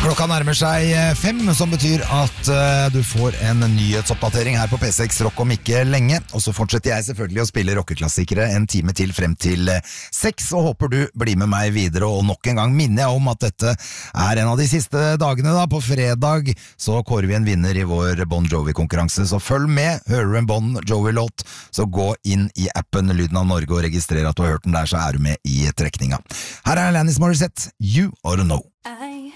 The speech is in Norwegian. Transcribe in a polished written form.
Klokka nærmer seg 5, som betyr at du får en nyhetsoppdatering her på P6 Rock om ikke lenge. Og så fortsetter jeg selvfølgelig å spille rockeklassikere en time til frem til 6, og håper du blir med meg videre. Og nok en gang minner jeg om at dette er en av de siste dagene da. På fredag så kårer vi en vinner i vår Bon Jovi-konkurranse, så følg med. Hører du en Bon Jovi-låt, så gå inn i appen Lyden av Norge og registrer at du har hørt den der, så er du med i trekninga. Her er Alanis Morissette, You Ought to Know.